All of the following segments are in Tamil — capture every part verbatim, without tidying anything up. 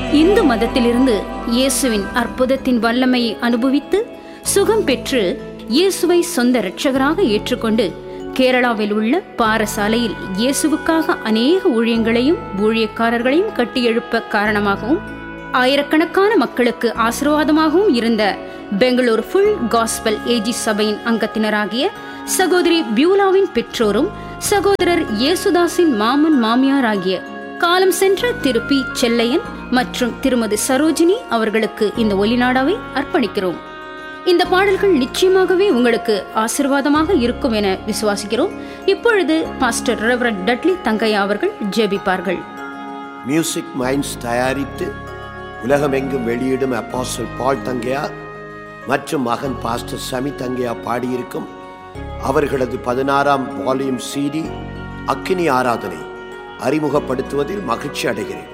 இந்து மதத்திலிருந்து இயேசுவின் அற்புதத்தின் வல்லமையை அனுபவித்து சுகம் பெற்று இயேசுவை சொந்த இரட்சகராக ஏற்றுக்கொண்டு கேரளாவில் உள்ள பாரசாலையில் இயேசுவுக்காக அநேக ஊழியங்களையும் ஊழியக்காரர்களையும் கட்டியெழுப்ப காரணமாகவும் ஆயிரக்கணக்கான மக்களுக்கு ஆசீர்வாதமாகவும் இருந்த பெங்களூர் ஃபுல் காஸ்பல் ஏஜி சபையின் அங்கத்தினராகிய சகோதரி பியூலாவின் பெற்றோரும் சகோதரர் இயேசுதாஸின் மாமன் மாமியார் ஆகிய காலம் சென்ற திரு பி செல்லையன் மற்றும் திருமதி சரோஜினி அவர்களுக்கு இந்த ஒலிநாடாவை அர்ப்பணிக்கிறோம். இந்த பாடல்கள் நிச்சயமாகவே உங்களுக்கு ஆசீர்வாதமாக இருக்கும் என விசுவாசிக்கிறோம். இப்பொழுது பாஸ்டர் ரெவரண்ட் டட்லி தங்கையா அவர்கள் ஜெபிப்பார்கள். மியூசிக் மைண்ட்ஸ் தயாரித்து உலகமெங்கும் வெளியிடும் அப்போஸ்தலர் பால் தங்கையா மற்றும் மகன் பாஸ்டர் சமி தங்கையா பாடியிருக்கும் அவர்களது பதினாறாம் வால்யூம் சிடி அக்கினி ஆராதனை அறிமுகப்படுத்துவதில் மகிழ்ச்சி அடைகிறேன்.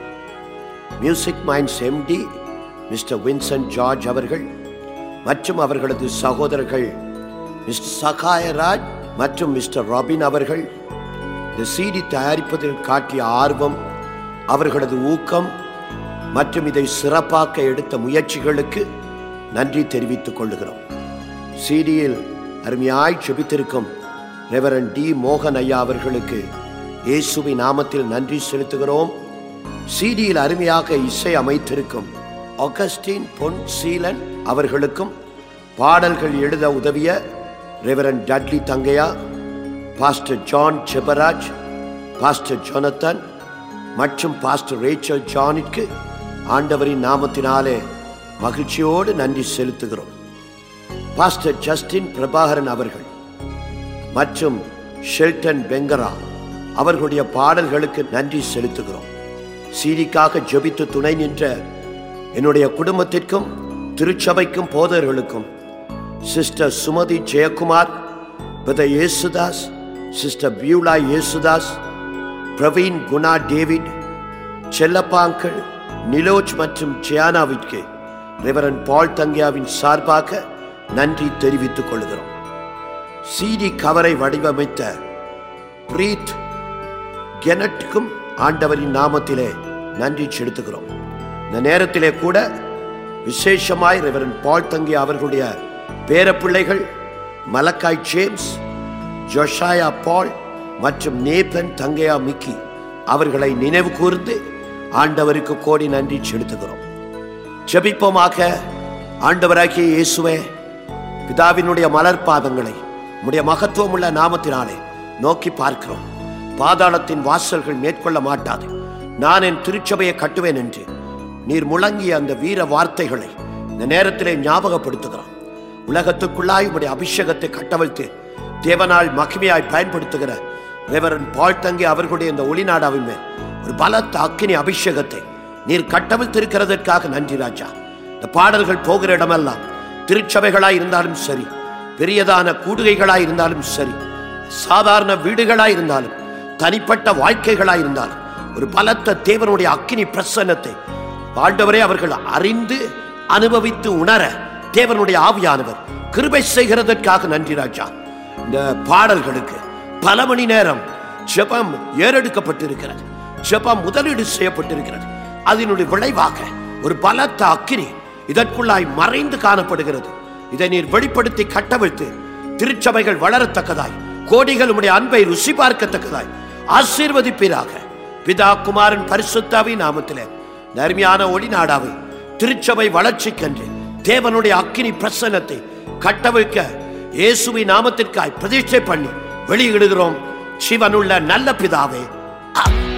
Music minds empty mister Vincent George அவர்கள் மற்றும் அவர்களது சகோதரர்கள் மிஸ்டர் சகாயராஜ் மற்றும் மிஸ்டர் ராபின் அவர்கள் இந்த சிடி தயாரிப்பதில் காட்டிய ஆர்வம், அவர்களது ஊக்கம் மற்றும் இதை சிறப்பாக்க எடுத்த முயற்சிகளுக்கு நன்றி தெரிவித்துக் கொள்கிறோம். சிடியில் அருமையாய் செபித்திருக்கும் ரெவரண்ட் டி மோகன் ஐயா அவர்களுக்கு இயேசுவின் நாமத்தில் நன்றி செலுத்துகிறோம். சிடியில் அருமையாக இசை அமைத்திருக்கும் ஆகஸ்டின் பொன் சீலன் அவர்களுக்கும் பாடல்கள் எழுத உதவிய ரெவரண்ட் டட்லி தங்கையா, pastor John Jebaraj, pastor Jonathan மற்றும் பாஸ்டர் ரேச்சல் ஜானிற்கு ஆண்டவரின் நாமத்தினாலே மகிழ்ச்சியோடு நன்றி செலுத்துகிறோம். பாஸ்டர் ஜஸ்டின் பிரபாகரன் அவர்கள் மற்றும் ஷெல்டன் பெங்கரா அவர்களுடைய பாடல்களுக்கு நன்றி செலுத்துகிறோம். சீடிக்காக ஜெபித்து துணை நின்ற என்னுடைய குடும்பத்திற்கும் திருச்சபைக்கும் போதர்களுக்கும் sister Sumathi Jayakumar, brother Yesudas, sister Beulah Yesudas, Praveen Guna David, செல்லப்பாங்கள் Niloj மற்றும் ஜியானாவிற்கு ரெவரண்ட் பால் தங்கையாவின் சார்பாக நன்றி தெரிவித்துக் கொள்கிறோம். சிடி கவரை வடிவமைத்த பிரீத் கெனட்டுக்கும் ஆண்டவரின் நாமத்திலே நன்றி செலுத்துகிறோம். இந்த நேரத்திலே கூட விசேஷமாய் ரெவரண்ட் பால் தங்கையா அவர்களுடைய பேரப்பிள்ளைகள் மலக்காய் ஜேம்ஸ், ஜோஷாயா பால் மற்றும் நேபன் தங்கையா மிக்கி அவர்களை நினைவு கூர்ந்து ஆண்டவருக்கு கோடி நன்றி செலுத்துகிறோம். ஜெபிப்போமாக. ஆண்டவராகிய இயேசுவே, பிதாவினுடைய மலர் பாதங்களை உம்முடைய மகத்துவமுள்ள நாமத்தினாலே நோக்கி பார்க்கிறோம். பாதாளத்தின் வாசல்கள் மேற்கொள்ள மாட்டாது, நான் என் திருச்சபையை கட்டுவேன் என்று நீர் முழங்கிய அந்த வீர வார்த்தைகளை இந்த நேரத்திலே ஞாபகப்படுத்துகிறோம். உலகத்துக்குள்ளாய் உம்முடைய அபிஷேகத்தை கட்டவிழ்த்து தேவனால் மகிமையாய் பயன்படுத்துகிற ரெவரண்ட் பால் தங்கை அவர்களுடைய இந்த ஒளிநாடாவின் மேல் ஒரு பலத்த அக்கினி அபிஷேகத்தை நீர் கட்டவிழ்த்திருக்கிறதற்காக நன்றி ராஜா. இந்த பாடல்கள் போகிற இடமெல்லாம் திருச்சபைகளாய் இருந்தாலும் சரி, பெரியதான கூடுகைகளாய் இருந்தாலும் சரி, சாதாரண வீடுகளாய் இருந்தாலும் தனிப்பட்ட வாழ்க்கைகளாய் இருந்தாலும் ஒரு பலத்த தேவனுடைய அக்கினி பிரசன்னத்தை ஆண்டவரே அவர்கள் அறிந்து அனுபவித்து உணர தேவனுடைய ஆவியானவர் கிருபை செய்கிறதற்காக நன்றி ராஜா. இந்த பாடல்களுக்கு பல மணி நேரம் ஜெபம் ஏறெடுக்கப்பட்டிருக்கிறது, ஜெபம் முதலீடு செய்யப்பட்டிருக்கிறது. அதனுடைய விளைவாக ஒரு பலத்த அக்கினி இதற்குள்ளாய் மறைந்து காணப்படுகிறது. இதை நீர் வெளிப்படுத்தி கட்டவிழ்த்து திருச்சபைகள் வளரத்தக்கதாய், கோடிகள் உம்முடைய அன்பை ருசி பார்க்கத்தக்கதாய் ஆசீர்வதிப்பீராக. பிதா குமாரன் பரிசுத்தாவின் நாமத்திலே நர்மையான ஒளி நாடாவை திருச்சபை வளர்ச்சிக்கென்று தேவனுடைய அக்கினி பிரசன்னத்தை கட்டவிழ்க்க இயேசுவின் நாமத்திற்காய் பிரதிஷ்டை பண்ணி வெளியிடுகிறோம். சிவனுள்ள நல்ல பிதாவே.